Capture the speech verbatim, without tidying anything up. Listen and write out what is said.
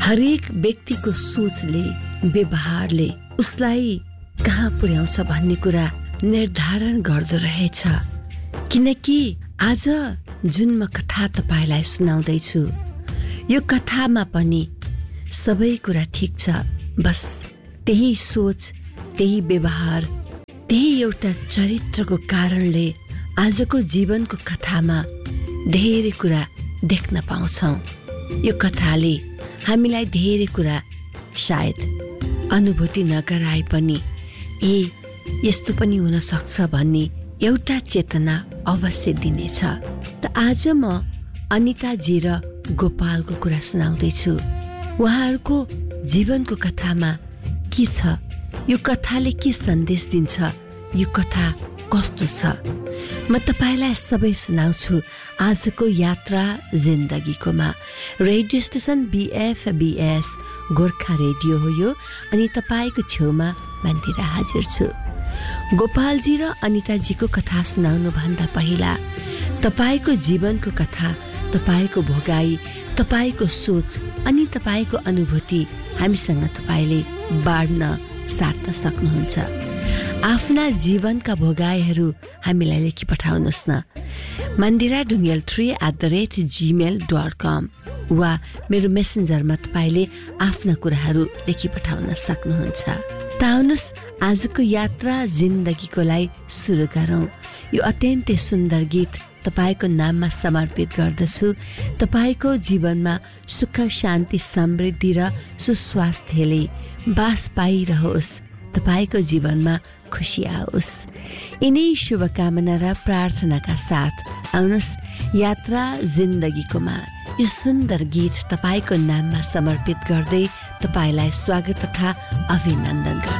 हरेक व्यक्तिको सोचले व्यवहारले उसलाई कहाँ पुर्याउँछ भन्ने कुरा निर्धारण गर्दो रहेछ। किनकि आज जुन म कथा तपाईलाई सुनाउँदैछु यो कथामा पनि सबै कुरा ठिक छ, बस त्यही सोच, त्यही व्यवहार, त्यही एउटा चरित्रको कारणले आजको जीवनको कथामा धेरै कुरा देख्न पाउँछौं। यो कथाले हामीलाई धेरै कुरा सायद अनुभूति नगराए पनि ए यस्तो पनि हुन सक्छ भन्ने एउटा चेतना अवश्य दिनेछ। त आज म अनिताजी र गोपालको कुरा सुनाउँदैछु। उहाँहरूको जीवनको कथामा के छ, यो कथाले के सन्देश दिन्छ, यो कथा कस्तो छ, म तपाईलाई सबै सुनाउँछु आजको यात्रा जिन्दगीकोमा। रेडियो स्टेशन बीएफबीएस गोर्खा रेडियो हो यो, अनि तपाईको छेउमा मन्दिरा हाजिर छु। गोपालजी र अनिताजीको कथा सुनाउनु भन्दा पहिला तपाईको जीवनको कथा, तपाईको भोगाई, तपाईको सोच अनि तपाईको अनुभूति हामीसँग तपाईले बाँड्न साट्न सक्नुहुन्छ। आफ्ना जीवनका भोगाईहरू हामीलाई लेखी पठाउनुहोस् न Mandira Dhungel three at the rate Gmail dot कम वा मेरो मेसेन्जरमा तपाईले आफ्ना कुराहरू लेखी पठाउन सक्नुहुन्छ। त आउनुहोस् आजको यात्रा जिन्दगीको लागि सुरु गरौँ। यो अत्यन्तै सुन्दर गीत तपाईको नाममा समर्पित गर्दछु। तपाईको जीवनमा सुख, शान्ति, समृद्धि र सुस्वास्थ्यले बास पाइरहोस्। तपाईको जीवनमा खुसी आओस्। यिनै शुभकामना र प्रार्थनाका साथ आउनुहोस् यात्रा जिन्दगीकोमा यो सुन्दर गीत तपाईको नाममा समर्पित गर्दै तपाईलाई स्वागत तथा अभिनन्दन गर्छु।